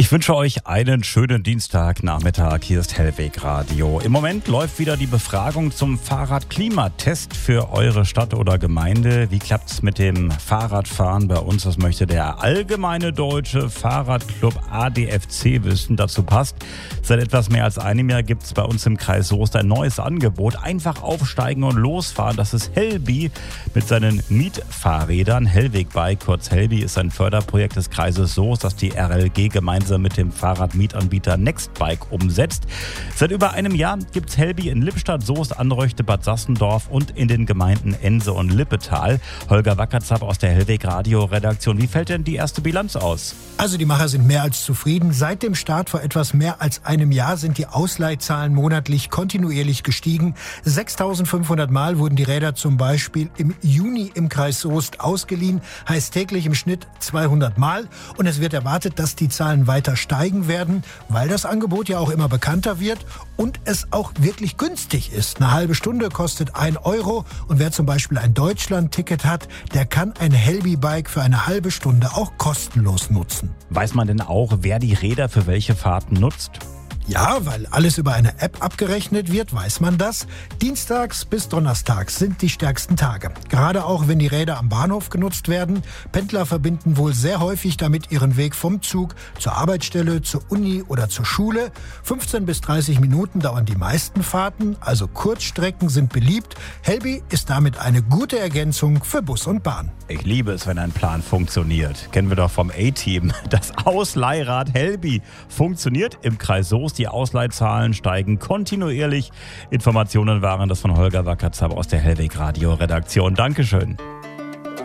Ich wünsche euch einen schönen Dienstagnachmittag. Hier ist Hellweg Radio. Im Moment läuft wieder die Befragung zum Fahrradklimatest für eure Stadt oder Gemeinde. Wie klappt's mit dem Fahrradfahren bei uns? Das möchte der Allgemeine Deutsche Fahrradclub ADFC wissen. Dazu passt, seit etwas mehr als einem Jahr gibt's bei uns im Kreis Soest ein neues Angebot. Einfach aufsteigen und losfahren. Das ist Helbi mit seinen Mietfahrrädern. Hellweg Bike, kurz Helbi, ist ein Förderprojekt des Kreises Soest, das die RLG gemeinsam mit dem Fahrradmietanbieter Nextbike umsetzt. Seit über einem Jahr gibt's Helbi in Lippstadt, Soest, Anreuchte, Bad Sassendorf und in den Gemeinden Ense und Lippetal. Holger Wackerzapp aus der Hellweg Radio Redaktion. Wie fällt denn die erste Bilanz aus? Also die Macher sind mehr als zufrieden. Seit dem Start vor etwas mehr als einem Jahr sind die Ausleihzahlen monatlich kontinuierlich gestiegen. 6.500 Mal wurden die Räder zum Beispiel im Juni im Kreis Soest ausgeliehen. Heißt täglich im Schnitt 200 Mal. Und es wird erwartet, dass die Zahlen weiter steigen werden, weil das Angebot ja auch immer bekannter wird und es auch wirklich günstig ist. Eine halbe Stunde kostet 1 Euro und wer zum Beispiel ein Deutschland-Ticket hat, der kann ein Helbi-Bike für eine halbe Stunde auch kostenlos nutzen. Weiß man denn auch, wer die Räder für welche Fahrten nutzt? Ja, weil alles über eine App abgerechnet wird, weiß man das. Dienstags bis Donnerstags sind die stärksten Tage. Gerade auch, wenn die Räder am Bahnhof genutzt werden. Pendler verbinden wohl sehr häufig damit ihren Weg vom Zug zur Arbeitsstelle, zur Uni oder zur Schule. 15 bis 30 Minuten dauern die meisten Fahrten, also Kurzstrecken sind beliebt. Helbi ist damit eine gute Ergänzung für Bus und Bahn. Ich liebe es, wenn ein Plan funktioniert. Kennen wir doch vom A-Team. Das Ausleihrad Helbi funktioniert im Kreis Soest. Die Ausleihzahlen steigen kontinuierlich. Informationen waren das von Holger Wackerzapp aus der Hellweg Radio Redaktion. Dankeschön.